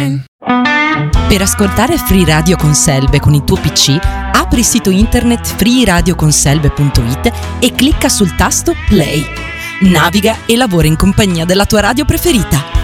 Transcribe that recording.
again. Per ascoltare Free Radio con Selbe con il tuo PC, apri il sito internet freeradioconselbe.it e clicca sul tasto Play. Naviga e lavora in compagnia della tua radio preferita.